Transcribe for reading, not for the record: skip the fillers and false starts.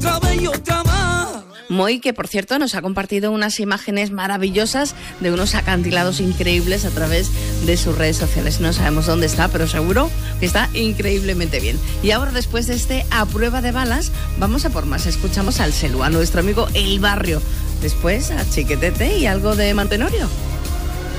otra vez yo te amar. Moy, que por cierto nos ha compartido unas imágenes maravillosas de unos acantilados increíbles a través de sus redes sociales. No sabemos dónde está, pero seguro que está increíblemente bien. Y ahora, después de este A Prueba de Balas, vamos a por más. Escuchamos al Selú, a nuestro amigo El Barrio. Después a Chiquetete y algo de Mantenorio.